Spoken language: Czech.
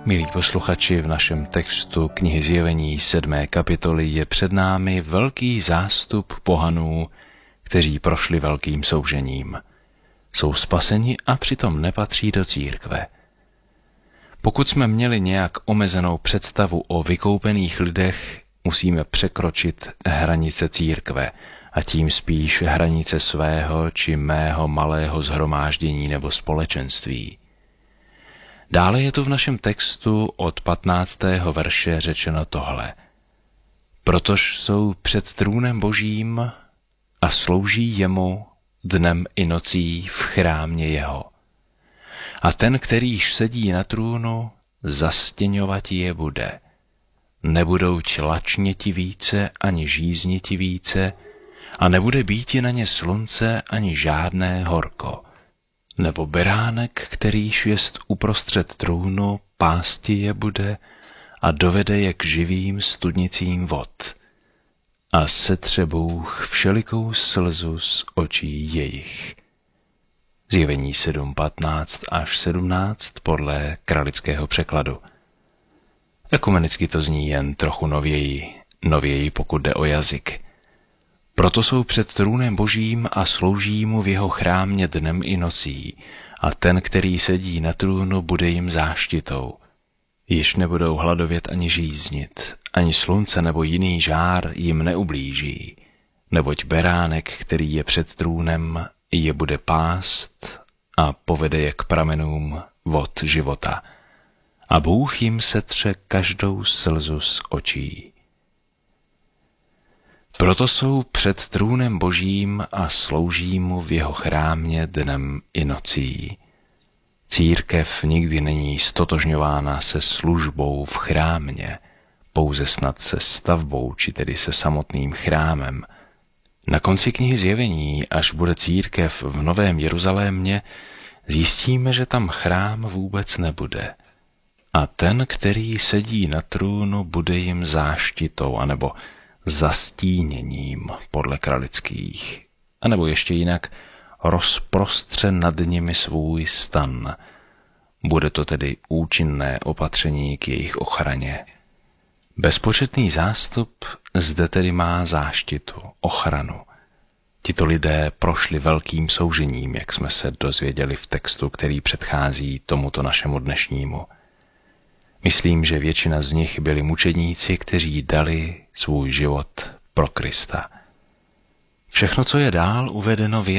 Milí posluchači, v našem textu knihy Zjevení 7. kapitoly je před námi velký zástup pohanů, kteří prošli velkým soužením. Jsou spaseni a přitom nepatří do církve. Pokud jsme měli nějak omezenou představu o vykoupených lidech, musíme překročit hranice církve a tím spíš hranice svého či mého malého shromáždění nebo společenství. Dále je tu v našem textu od 15. verše řečeno tohle. Protož jsou před trůnem Božím a slouží jemu dnem i nocí v chrámě jeho. A ten, kterýž sedí na trůnu, zastěňovati je bude. Nebudouť lačněti více, ani žízniti více, a nebude býti na ně slunce, ani žádné horko. Nebo beránek, kterýž jest uprostřed trůnu, pásti je bude a dovede je k živým studnicím vod. A setře Bůh všelikou slzu z očí jejich. Zjevení 7:15 až 17 podle kralického překladu. Ekumenicky to zní jen trochu nověji pokud jde o jazyk. Proto jsou před trůnem Božím a slouží mu v jeho chrámě dnem i nocí, a ten, který sedí na trůnu, bude jim záštitou. Již nebudou hladovět ani žíznit, ani slunce nebo jiný žár jim neublíží, neboť beránek, který je před trůnem, je bude pást a povede je k pramenům vod života. A Bůh jim setře každou slzu z očí. Proto jsou před trůnem Božím a slouží mu v jeho chrámě dnem i nocí. Církev nikdy není stotožňována se službou v chrámě, pouze snad se stavbou, či tedy se samotným chrámem. Na konci knihy Zjevení, až bude církev v Novém Jeruzalémě, zjistíme, že tam chrám vůbec nebude. A ten, který sedí na trůnu, bude jim záštitou, anebo zastíněním podle kralických, anebo ještě jinak rozprostře nad nimi svůj stan. Bude to tedy účinné opatření k jejich ochraně. Bezpočetný zástup zde tedy má záštitu, ochranu. Tito lidé prošli velkým soužením, jak jsme se dozvěděli v textu, který předchází tomuto našemu dnešnímu. Myslím, že většina z nich byli mučedníci, kteří dali svůj život pro Krista. Všechno, co je dál uvedeno v